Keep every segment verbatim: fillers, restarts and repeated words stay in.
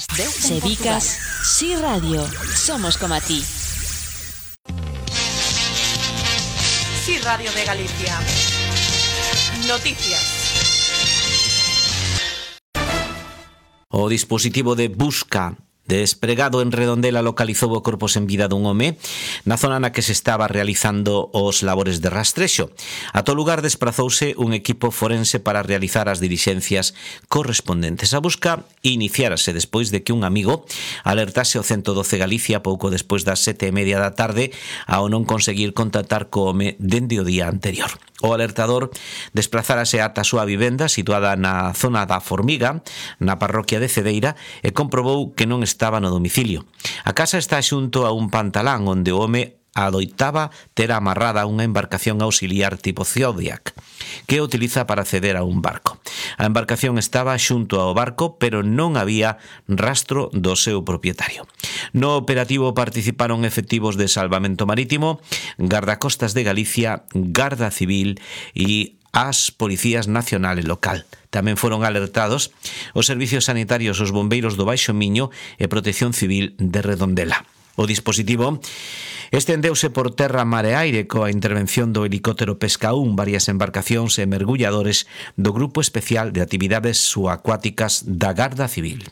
las dez en Sebicas, Si Radio, somos como a ti. Si Radio de Galicia. Noticias. O dispositivo de busca despregado en Redondela localizou o corpo sen vida dun home na zona na que se estaba realizando os labores de rastrexo. Ata o lugar desprazouse un equipo forense para realizar as dilixencias correspondentes. A busca iniciárase despois de que un amigo alertase o ciento doce Galicia pouco despois das sete e media da tarde ao non conseguir contactar co home dende o día anterior. O alertador desplazárase ata a súa vivenda situada na zona da Formiga, na parroquia de Cedeira, e comprobou que non estaba no domicilio. A casa está xunto a un pantalán onde o home adoitaba ter amarrada unha embarcación auxiliar tipo Zodiac que utiliza para acceder a un barco. A embarcación estaba xunto ao barco, pero non había rastro do seu propietario. No operativo participaron efectivos de Salvamento Marítimo, Gardacostas de Galicia, Garda Civil e as Policías Nacional e Local. Tamén foron alertados os servicios sanitarios, os bombeiros do Baixo Miño e Protección Civil de Redondela. O dispositivo estendeuse por terra, mar e aire coa intervención do helicóptero Pesca un, varias embarcacións e mergulladores do Grupo Especial de Actividades Subacuáticas da Garda Civil.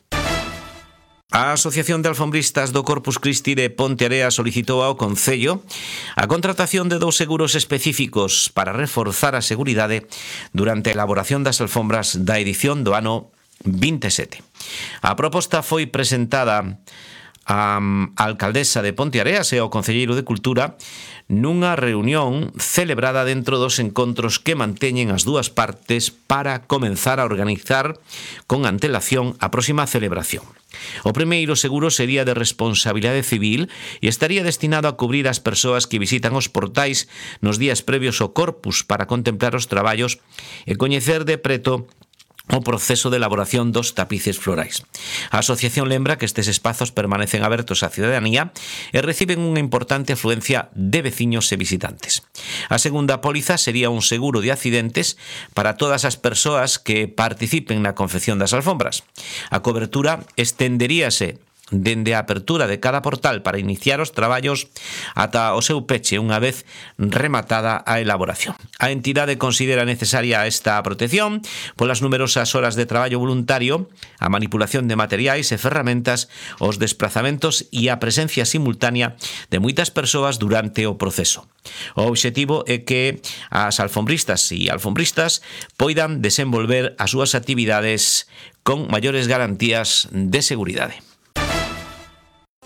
A Asociación de Alfombristas do Corpus Christi de Pontearea solicitou ao Concello a contratación de dous seguros específicos para reforzar a seguridade durante a elaboración das alfombras da edición do ano vinte e sete. A proposta foi presentada a alcaldesa de Ponteareas e ao concelleiro de Cultura nunha reunión celebrada dentro dos encontros que manteñen as dúas partes para comenzar a organizar con antelación a próxima celebración. O primeiro seguro sería de responsabilidade civil e estaría destinado a cubrir as persoas que visitan os portais nos días previos ao Corpus para contemplar os traballos e coñecer de preto o proceso de elaboración dos tapices florais. A asociación lembra que estes espazos permanecen abertos á cidadanía e reciben unha importante afluencia de veciños e visitantes. A segunda póliza sería un seguro de accidentes para todas as persoas que participen na confección das alfombras. A cobertura estenderíase dende a apertura de cada portal para iniciar os traballos ata o seu peche unha vez rematada a elaboración. A entidade considera necesaria esta protección polas numerosas horas de traballo voluntario, a manipulación de materiais e ferramentas, os desplazamentos e a presencia simultánea de moitas persoas durante o proceso. O obxectivo é que as alfombristas e alfombristas poidan desenvolver as súas actividades con maiores garantías de seguridade.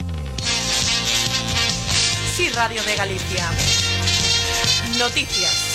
Si Radio de Galicia. Noticias.